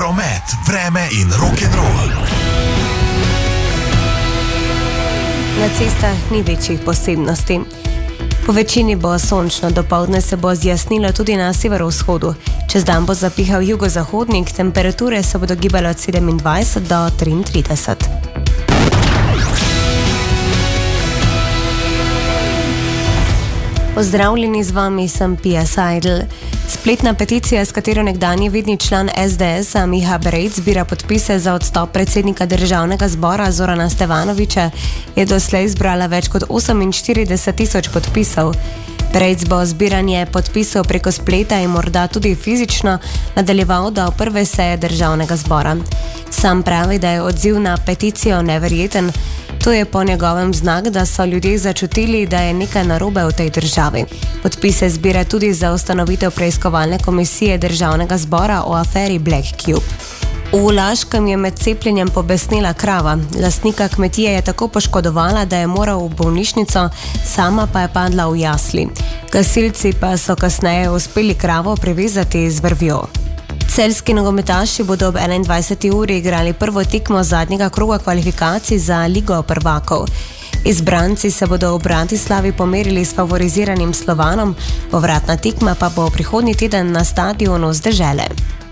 promet, vreme in rock'n'roll. Na cestah ni večjih posebnosti. Po večini bo sončno, dopoldne se bo zjasnilo tudi na severovzhodu. Čez dan bo zapihal jugozahodnik, temperature se bodo gibale od 27 do 33. Pozdravljeni, z vami sem Pia Seidel. Spletna peticija, s katero nekdanji vidni član SDS Miha Brejc zbira podpise za odstop predsednika Državnega zbora Zorana Stevanovića, je doslej zbrala več kot 48.000 podpisov. Brejc bo zbiranje podpisov preko spleta in morda tudi fizično nadaljeval do prve seje Državnega zbora. Sam pravi, da je odziv na peticijo neverjeten. To je po njegovem znak, da so ljudje začutili, da je nekaj narobe v tej državi. Podpise zbira tudi za ustanovitev preiskovalne komisije Državnega zbora o aferi Black Cube. V Laškem je med cepljenjem pobesnela krava. Lastnika kmetije je tako poškodovala, da je moral v bolnišnico, sama pa je padla v jasli. Gasilci pa so kasneje uspeli kravo privezati z vrvjo. Celjski nogometaši bodo ob 21. uri igrali prvo tekmo zadnjega kroga kvalifikacij za Ligo prvakov. Izbranci se bodo v Bratislavi pomerili s favoriziranim Slovanom, povratna tekma pa bo prihodnji teden na stadionu z Dežele.